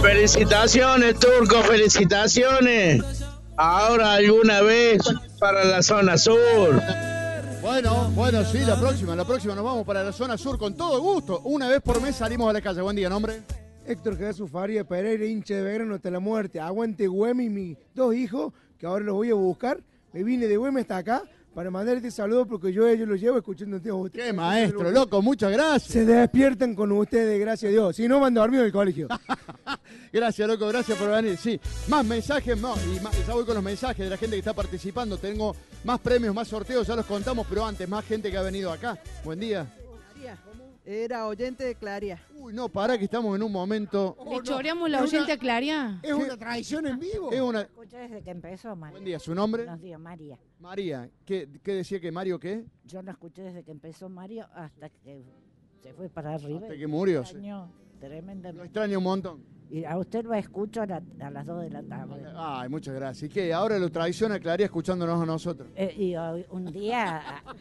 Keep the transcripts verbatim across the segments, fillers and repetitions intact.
Felicitaciones, Turco, felicitaciones. Ahora alguna vez para la zona sur. Bueno, bueno, sí, la próxima, la próxima nos vamos para la zona sur con todo gusto. Una vez por mes salimos a la calle. Buen día, ¿nombre? Héctor Jesús Faría Pereira, hincha de Belgrano hasta la muerte. Aguante Güemes y mis dos hijos, que ahora los voy a buscar. Me vine de Güemes hasta acá para mandarte saludos porque yo ellos los llevo escuchándote a ustedes. ¡Qué maestro, loco! Muchas gracias. Se despiertan con ustedes, gracias a Dios. Si no, van dormidos en el colegio. Gracias, loco, gracias por venir. Sí, más mensajes, no, y más, ya voy con los mensajes de la gente que está participando. Tengo más premios, más sorteos, ya los contamos, pero antes, más gente que ha venido acá. Buen día. María, era oyente de Claria. Uy, no, pará que estamos en un momento. ¿Le choreamos la oyente a Claria? ¿Es una traición en vivo? Es una... Escuché desde que empezó, María. Buen día, ¿su nombre? Buenos días, María. María, ¿qué, qué decía que Mario qué? Yo lo escuché desde que empezó Mario hasta que se fue para arriba. Hasta que murió. Lo extraño tremendamente. Lo extraño un montón. Y a usted lo escucho a, la, a las dos de la tarde. Ay, muchas gracias. ¿Y qué? Ahora lo traiciona Claria escuchándonos a nosotros. Eh, y hoy, un día...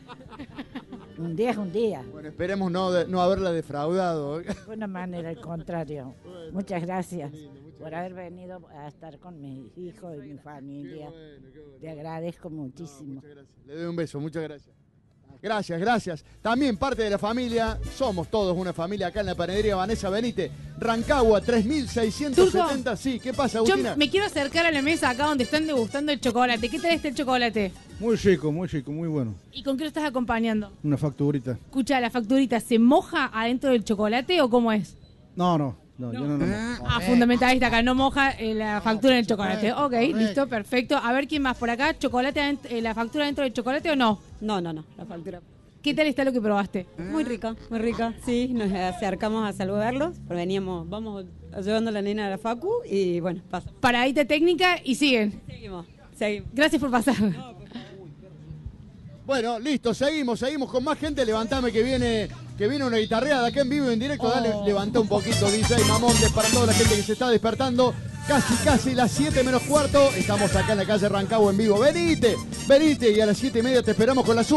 un día es un día. Bueno, esperemos no, de, no haberla defraudado. De alguna manera, al contrario. Bueno, muchas gracias lindo, muchas por gracias. Haber venido a estar con mis hijos y mi familia. Qué bueno, qué bueno. Te agradezco muchísimo. No, muchas gracias. Le doy un beso, muchas gracias. Gracias, gracias. También parte de la familia, somos todos una familia acá en la panadería Vanessa Benítez, Rancagua tres mil seiscientos setenta. Turco, sí, ¿qué pasa, Agustina? Yo me quiero acercar a la mesa acá donde están degustando el chocolate. ¿Qué tal está el chocolate? Muy rico, muy rico, muy bueno. ¿Y con qué lo estás acompañando? Una facturita. Escucha, ¿la facturita se moja adentro del chocolate o cómo es? No, no. No, no, yo no, no. Ah, ah fundamentalista acá, no moja eh, la factura en el chocolate. Ok, correcto. Listo, perfecto. A ver quién más por acá. ¿Chocolate adent- eh, la factura dentro del chocolate o no? No, no, no, la factura. ¿Qué tal está lo que probaste? Muy rica, muy rica. Sí, nos acercamos a saludarlos, porque veníamos, vamos llevando a la nena a la facu y bueno, pasa. Paradita técnica y siguen. Seguimos, seguimos. Gracias por pasar. No, por bueno, listo, seguimos, seguimos con más gente. Levantame que viene, que viene una guitarreada acá en vivo y en directo. Dale, oh. Levantá un poquito, D J Mamontes, para toda la gente que se está despertando. Casi, casi las siete menos cuarto. Estamos acá en la calle Rancagua en vivo. Venite, venite y a las siete y media te esperamos con la